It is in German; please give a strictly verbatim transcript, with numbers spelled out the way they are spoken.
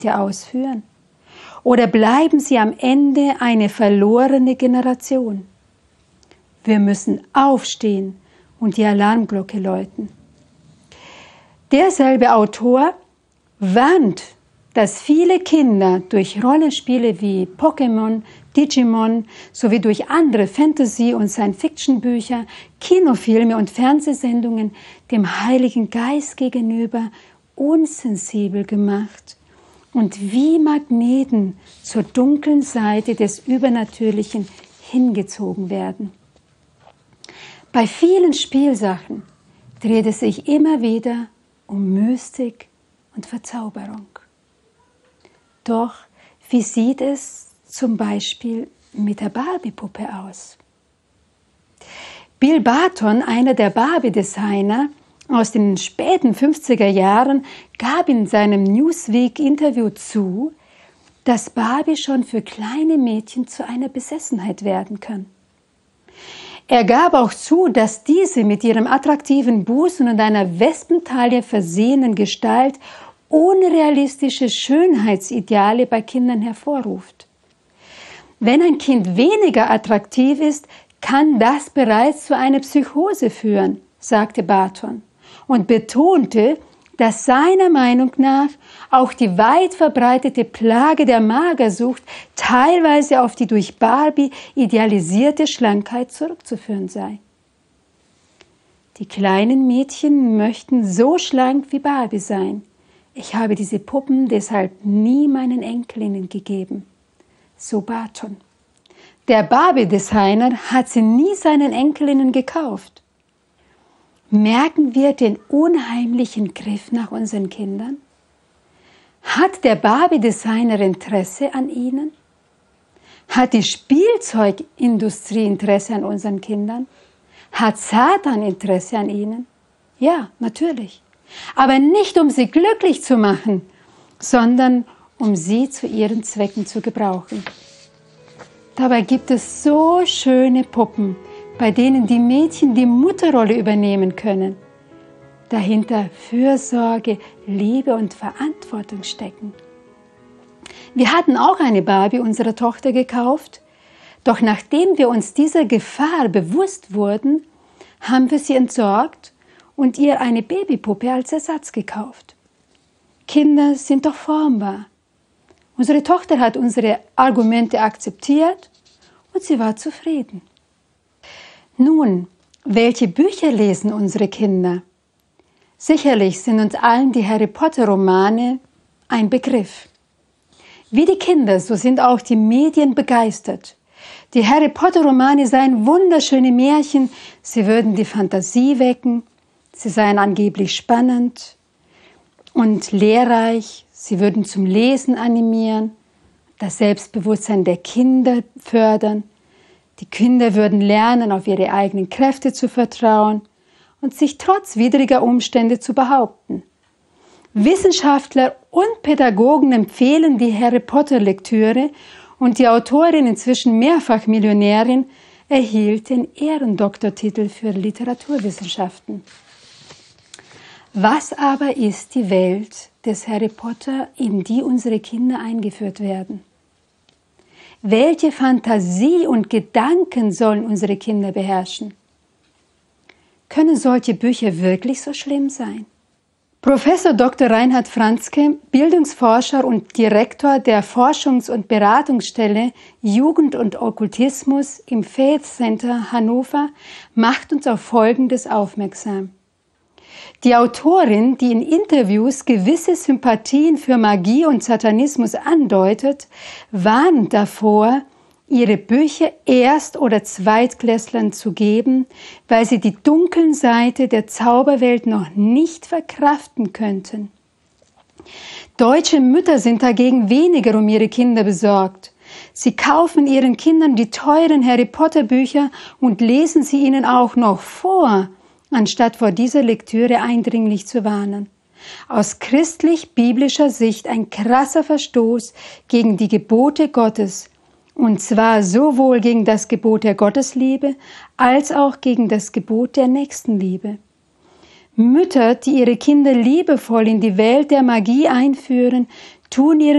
ausführen? Oder bleiben sie am Ende eine verlorene Generation? Wir müssen aufstehen und die Alarmglocke läuten. Derselbe Autor warnt, dass viele Kinder durch Rollenspiele wie Pokémon, Digimon sowie durch andere Fantasy- und Science-Fiction-Bücher, Kinofilme und Fernsehsendungen dem Heiligen Geist gegenüber unsensibel gemacht und wie Magneten zur dunklen Seite des Übernatürlichen hingezogen werden. Bei vielen Spielsachen dreht es sich immer wieder um Mystik und Verzauberung. Doch wie sieht es zum Beispiel mit der Barbie-Puppe aus? Bill Barton, einer der Barbie-Designer aus den späten fünfziger Jahren, gab in seinem Newsweek-Interview zu, dass Barbie schon für kleine Mädchen zu einer Besessenheit werden kann. Er gab auch zu, dass diese mit ihrem attraktiven Busen und einer Wespentaille versehenen Gestalt unrealistische Schönheitsideale bei Kindern hervorruft. Wenn ein Kind weniger attraktiv ist, kann das bereits zu einer Psychose führen, sagte Barton und betonte, dass seiner Meinung nach auch die weit verbreitete Plage der Magersucht teilweise auf die durch Barbie idealisierte Schlankheit zurückzuführen sei. Die kleinen Mädchen möchten so schlank wie Barbie sein. Ich habe diese Puppen deshalb nie meinen Enkelinnen gegeben. So Barton. Der Barbie-Designer hat sie nie seinen Enkelinnen gekauft. Merken wir den unheimlichen Griff nach unseren Kindern? Hat der Barbie-Designer Interesse an ihnen? Hat die Spielzeugindustrie Interesse an unseren Kindern? Hat Satan Interesse an ihnen? Ja, natürlich. Aber nicht, um sie glücklich zu machen, sondern um sie zu ihren Zwecken zu gebrauchen. Dabei gibt es so schöne Puppen, bei denen die Mädchen die Mutterrolle übernehmen können. Dahinter Fürsorge, Liebe und Verantwortung stecken. Wir hatten auch eine Barbie unserer Tochter gekauft, doch nachdem wir uns dieser Gefahr bewusst wurden, haben wir sie entsorgt und ihr eine Babypuppe als Ersatz gekauft. Kinder sind doch formbar. Unsere Tochter hat unsere Argumente akzeptiert und sie war zufrieden. Nun, welche Bücher lesen unsere Kinder? Sicherlich sind uns allen die Harry Potter Romane ein Begriff. Wie die Kinder, so sind auch die Medien begeistert. Die Harry Potter Romane seien wunderschöne Märchen, sie würden die Fantasie wecken, sie seien angeblich spannend und lehrreich, sie würden zum Lesen animieren, das Selbstbewusstsein der Kinder fördern. Die Kinder würden lernen, auf ihre eigenen Kräfte zu vertrauen und sich trotz widriger Umstände zu behaupten. Wissenschaftler und Pädagogen empfehlen die Harry Potter Lektüre und die Autorin, inzwischen mehrfach Millionärin, erhielt den Ehrendoktortitel für Literaturwissenschaften. Was aber ist die Welt des Harry Potter, in die unsere Kinder eingeführt werden? Welche Fantasie und Gedanken sollen unsere Kinder beherrschen? Können solche Bücher wirklich so schlimm sein? Professor Doktor Reinhard Franzke, Bildungsforscher und Direktor der Forschungs- und Beratungsstelle Jugend und Okkultismus im Faith Center Hannover, macht uns auf Folgendes aufmerksam. Die Autorin, die in Interviews gewisse Sympathien für Magie und Satanismus andeutet, warnt davor, ihre Bücher Erst- oder Zweitklässlern zu geben, weil sie die dunklen Seite der Zauberwelt noch nicht verkraften könnten. Deutsche Mütter sind dagegen weniger um ihre Kinder besorgt. Sie kaufen ihren Kindern die teuren Harry Potter Bücher und lesen sie ihnen auch noch vor, anstatt vor dieser Lektüre eindringlich zu warnen. Aus christlich-biblischer Sicht ein krasser Verstoß gegen die Gebote Gottes, und zwar sowohl gegen das Gebot der Gottesliebe als auch gegen das Gebot der Nächstenliebe. Mütter, die ihre Kinder liebevoll in die Welt der Magie einführen, tun ihren